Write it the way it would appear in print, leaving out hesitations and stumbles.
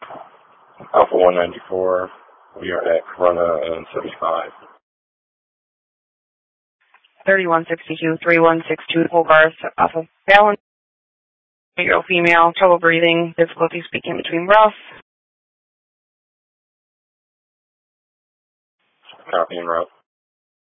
Alpha 194, we are at Corona and 75. 3162, 3162, Hogarth, off of balance. 8-year-old female, trouble breathing, difficulty speaking between breaths. Copy and route.